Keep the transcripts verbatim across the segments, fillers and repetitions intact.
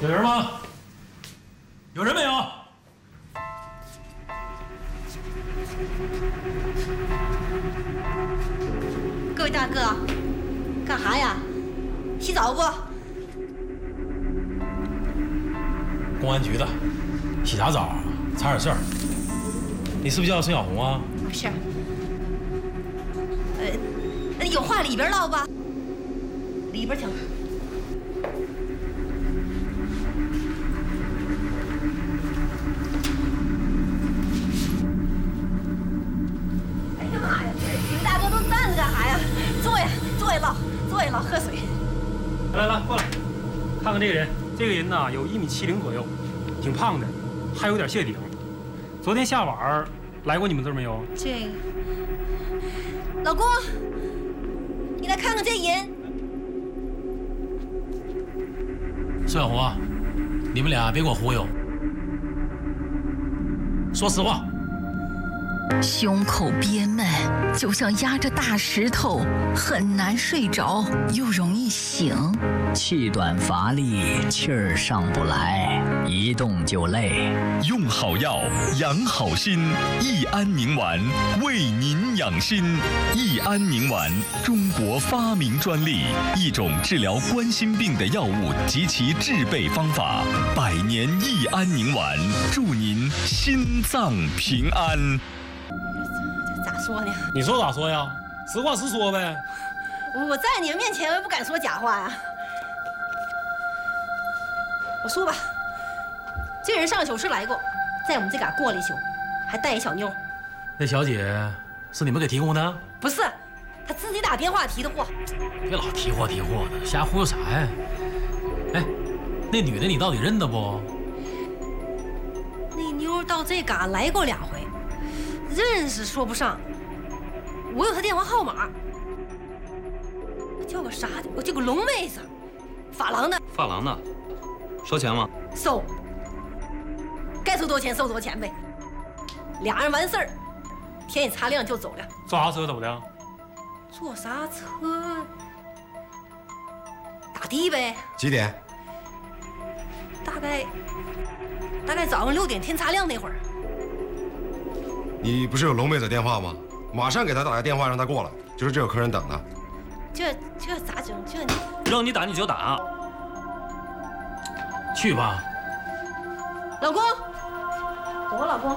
有人吗？有人没有？ 各位大哥，干哈呀？洗澡不？ 公安局的，洗啥澡啊？查点事儿。你是不是叫孙小红啊？ 不是。呃，有话里边唠吧。里边请。哎呀妈呀！你们大哥都站着干哈呀？坐呀，坐下唠，坐下唠，喝水。 来来来，过来，看看这个人。这个人呢，有一米七零左右，挺胖的，还有点谢顶。昨天下晚来过你们这儿没有？ 这老公，你来看看这人。 孙小红啊，你们俩别给我忽悠，说实话。 胸口憋闷，就像压着大石头，很难睡着，又容易醒。 气短乏力，气儿上不来，一动就累。 用好药，养好心，益安宁丸为您养心。益安宁丸，中国发明专利，一种治疗冠心病的药物及其制备方法。百年益安宁丸，祝您心脏平安。 咋说呢？ 你说咋说呀？实话实说呗。 我在你们面前我也不敢说假话呀。我说吧，这人上宿舍来过，在我们这嘎过了一宿，还带一小妞。 那小姐是你们给提供的？ 不是，她自己打电话提的货。 别老提货提货的，瞎忽悠啥呀？哎，那女的你到底认得不？ 那妞到这嘎来过俩回，认识说不上。我有她电话号码，叫个啥的？我叫个龙妹子，发廊的。 发廊的，收钱吗？ 收，该收多少钱收多少钱呗。俩人完事儿，天一擦亮就走了。 坐啥车走的？ 坐啥车？打的呗。 几点？ 大概大概早上六点天擦亮那会儿。 你不是有龙妹子电话吗？马上给她打个电话，让她过来。就是这有客人等呢。 这这咋整？这你让你打你就打。 去吧。 老公，走吧，老公。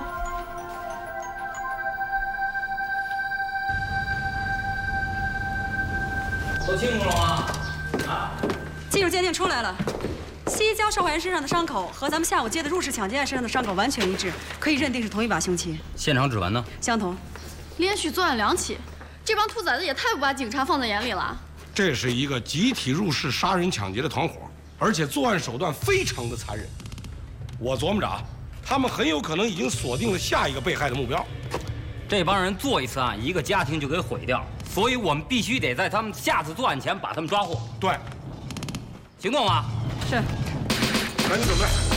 都清楚了吗？ 啊！技术鉴定出来了，西郊受害人身上的伤口和咱们下午接的入室抢劫案身上的伤口完全一致，可以认定是同一把凶器。 现场指纹呢？ 相同。 连续作案两起，这帮兔崽子也太不把警察放在眼里了。 这是一个集体入室杀人抢劫的团伙，而且作案手段非常的残忍。我琢磨着啊，他们很有可能已经锁定了下一个被害的目标。 这帮人做一次案，一个家庭就给毁掉，所以我们必须得在他们下次作案前把他们抓获。 对， 行动吧。 是。 赶紧准备。